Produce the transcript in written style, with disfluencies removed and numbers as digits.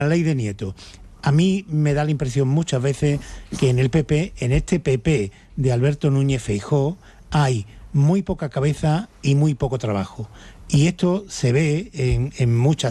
la ley de Nieto. A mí me da la impresión muchas veces que en el PP, en este PP de Alberto Núñez Feijóo, hay muy poca cabeza y muy poco trabajo. Y esto se ve en muchas